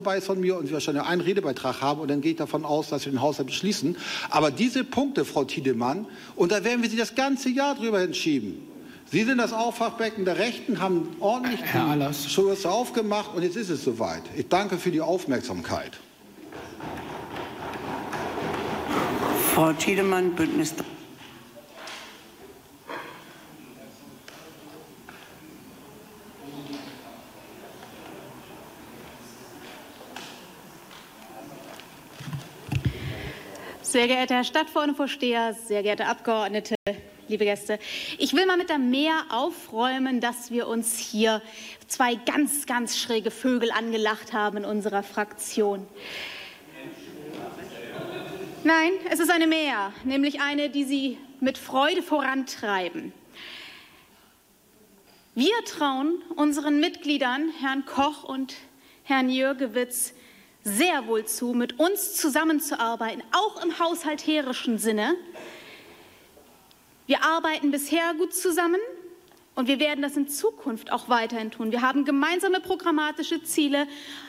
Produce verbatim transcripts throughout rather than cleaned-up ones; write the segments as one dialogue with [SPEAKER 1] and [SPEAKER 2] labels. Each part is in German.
[SPEAKER 1] weiß von mir und wir wahrscheinlich einen Redebeitrag haben und dann gehe ich davon aus, dass wir den Haushalt beschließen. Aber diese Punkte, Frau Tiedemann, und da werden wir Sie das ganze Jahr drüber hinschieben. Sie sind das Auffachbecken der Rechten, haben ordentlich die Schulter aufgemacht und jetzt ist es soweit. Ich danke für die Aufmerksamkeit.
[SPEAKER 2] Frau Tiedemann, Bündnis.
[SPEAKER 3] Sehr geehrter Herr Stadtverordnetenvorsteher, sehr geehrte Abgeordnete, liebe Gäste. Ich will mal mit der Mehr aufräumen, dass wir uns hier zwei ganz, ganz schräge Vögel angelacht haben in unserer Fraktion. Nein, es ist eine Mehr, nämlich eine, die Sie mit Freude vorantreiben. Wir trauen unseren Mitgliedern, Herrn Koch und Herrn Jürgewitz, sehr wohl zu, mit uns zusammenzuarbeiten, auch im haushalterischen Sinne. Wir arbeiten bisher gut zusammen und wir werden das in Zukunft auch weiterhin tun. Wir haben gemeinsame programmatische Ziele,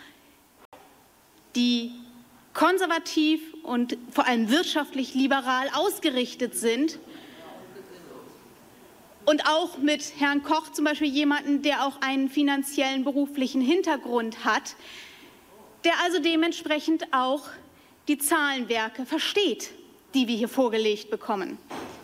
[SPEAKER 3] die konservativ und vor allem wirtschaftlich liberal ausgerichtet sind. Und auch mit Herrn Koch zum Beispiel jemanden, der auch einen finanziellen beruflichen Hintergrund hat, der also dementsprechend auch die Zahlenwerke versteht, die wir hier vorgelegt bekommen.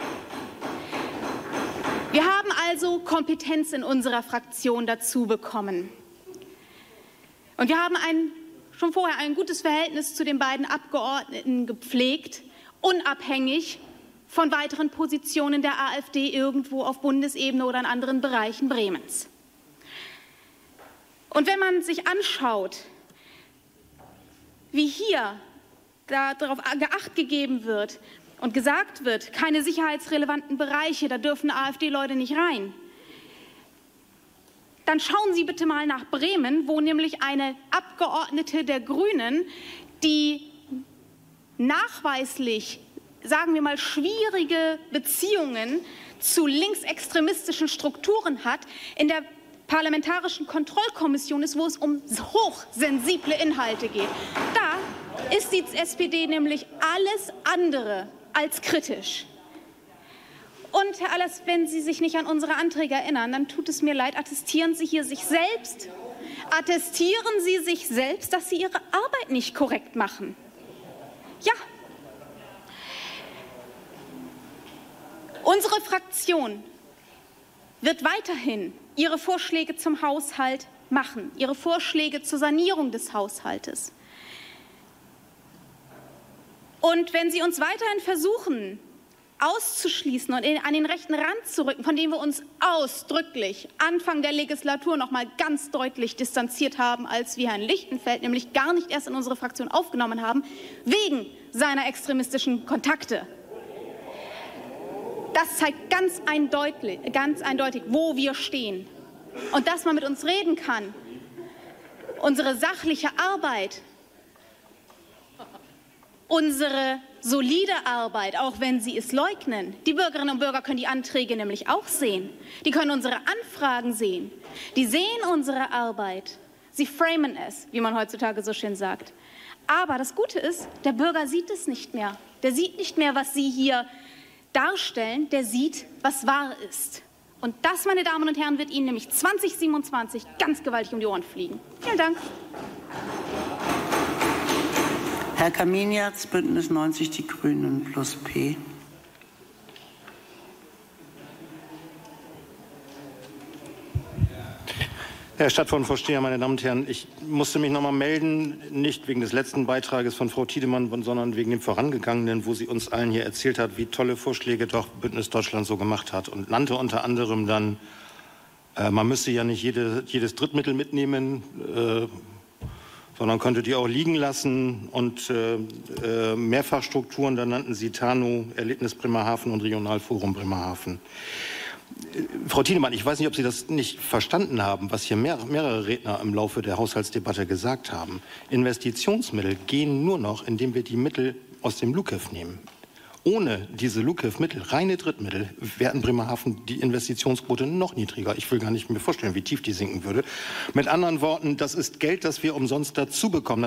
[SPEAKER 3] Wir haben also Kompetenz in unserer Fraktion dazu bekommen. Und wir haben ein, schon vorher ein gutes Verhältnis zu den beiden Abgeordneten gepflegt, unabhängig von weiteren Positionen der AfD irgendwo auf Bundesebene oder in anderen Bereichen Bremens. Und wenn man sich anschaut, wie hier darauf Acht gegeben wird und gesagt wird, keine sicherheitsrelevanten Bereiche, da dürfen AfD-Leute nicht rein, dann schauen Sie bitte mal nach Bremen, wo nämlich eine Abgeordnete der Grünen, die nachweislich, sagen wir mal, schwierige Beziehungen zu linksextremistischen Strukturen hat, in der Parlamentarischen Kontrollkommission ist, wo es um hochsensible Inhalte geht. Da ist die S P D nämlich alles andere als kritisch. Und Herr Allers, wenn Sie sich nicht an unsere Anträge erinnern, dann tut es mir leid, attestieren Sie hier sich selbst, attestieren Sie sich selbst, dass Sie Ihre Arbeit nicht korrekt machen. Ja. Unsere Fraktion wird weiterhin ihre Vorschläge zum Haushalt machen, ihre Vorschläge zur Sanierung des Haushaltes. Und wenn Sie uns weiterhin versuchen, auszuschließen und an den rechten Rand zu rücken, von dem wir uns ausdrücklich Anfang der Legislatur noch mal ganz deutlich distanziert haben, als wir Herrn Lichtenfeld nämlich gar nicht erst in unsere Fraktion aufgenommen haben, wegen seiner extremistischen Kontakte. Das zeigt ganz eindeutig, ganz eindeutig, wo wir stehen. Und dass man mit uns reden kann, unsere sachliche Arbeit, unsere solide Arbeit, auch wenn Sie es leugnen. Die Bürgerinnen und Bürger können die Anträge nämlich auch sehen. Die können unsere Anfragen sehen. Die sehen unsere Arbeit. Sie framen es, wie man heutzutage so schön sagt. Aber das Gute ist, der Bürger sieht es nicht mehr. Der sieht nicht mehr, was Sie hier darstellen, der sieht, was wahr ist. Und das, meine Damen und Herren, wird Ihnen nämlich zweitausendsiebenundzwanzig ganz gewaltig um die Ohren fliegen. Vielen Dank.
[SPEAKER 2] Herr Kaminiatz, Bündnis neunzig, die Grünen plus P.
[SPEAKER 4] Herr Stadtverordnetenvorsteher, meine Damen und Herren, ich musste mich noch mal melden, nicht wegen des letzten Beitrages von Frau Tiedemann, sondern wegen dem vorangegangenen, wo sie uns allen hier erzählt hat, wie tolle Vorschläge doch Bündnis Deutschland so gemacht hat und nannte unter anderem dann, äh, man müsste ja nicht jede, jedes Drittmittel mitnehmen, äh, sondern könnte die auch liegen lassen und äh, äh, Mehrfachstrukturen, da nannten sie Tano, Erlebnis Bremerhaven und Regionalforum Bremerhaven. Frau Tiedemann, ich weiß nicht, ob Sie das nicht verstanden haben, was hier mehr, mehrere Redner im Laufe der Haushaltsdebatte gesagt haben. Investitionsmittel gehen nur noch, indem wir die Mittel aus dem LUKEF nehmen. ohne diese Lukev-Mittel, reine Drittmittel, wäre in Bremerhaven die Investitionsquote noch niedriger. Ich will gar nicht mir vorstellen, wie tief die sinken würde. Mit anderen Worten, das ist Geld, das wir umsonst dazu bekommen.